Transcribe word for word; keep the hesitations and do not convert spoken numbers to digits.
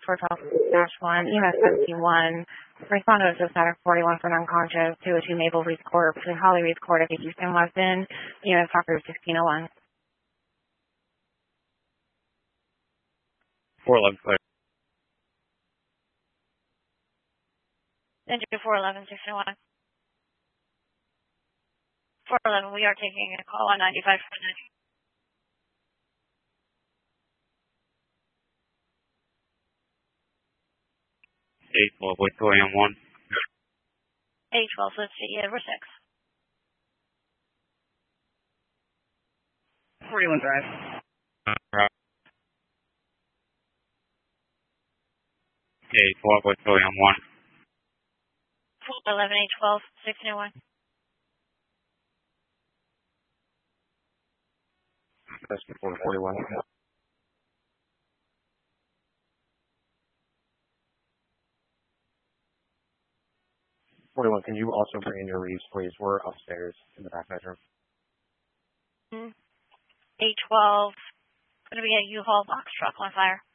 four twelve dash one, E M S seventeen one. Respond to a static forty-one for unconscious, two oh two Maple Reeds Court, between Holly Reeds Court at the Houston Weston, E M S Talker sixteen oh one. four eleven, clear. Engine four eleven, sixteen oh one. four eleven, we are taking a call on ninety-five for the eight twelve, wait till A M one. eight twelve, let's see, Edward six. forty-one Drive. Uh, eight twelve, wait till A M one. four eleven, eight twelve, sixteen oh one. That's before forty-one. forty-one, can you also bring in your reads, please? We're upstairs in the back bedroom. eight twelve, going to be a U-Haul box truck on fire.